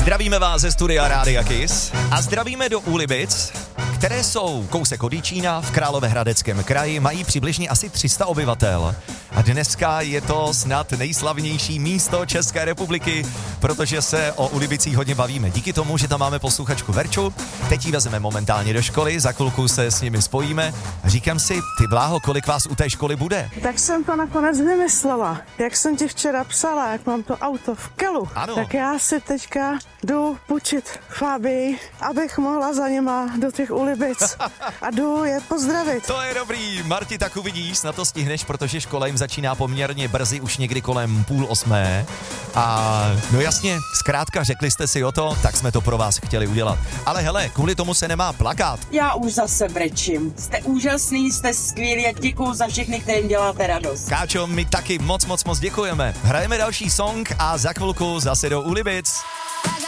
Zdravíme vás ze studia Rádia Kiss a zdravíme do Úlibic, které jsou kousek od Jičína v Královéhradeckém kraji, mají přibližně asi 300 obyvatel. A dneska je to snad nejslavnější místo České republiky, protože se o Úlibicích hodně bavíme. Díky tomu, že tam máme posluchačku Verču, teď ji vezmeme momentálně do školy, za chvilku se s nimi spojíme. Říkám si, ty Bláho, kolik vás u té školy bude? Tak jsem to nakonec vymyslela. Jak jsem ti včera psala, jak mám to auto v Kelu, ano. Tak já si teďka jdu půjčit Fábii, abych mohla za nima do těch Úlibic a jdu je pozdravit. To je dobrý, Marti, tak uvidíš, na to stihneš, protože škola jim začíná poměrně brzy, už někdy kolem 7:30. A no jasně, zkrátka řekli jste si o to, tak jsme to pro vás chtěli udělat. Ale hele, kvůli tomu se nemá plakat. Já už zase brečím. Jste úžasný, jste skvělí a děkuju za všechny, kterým děláte radost. Káčo, my taky moc děkujeme. Hrajeme další song a za chvilku zase do Úlibic.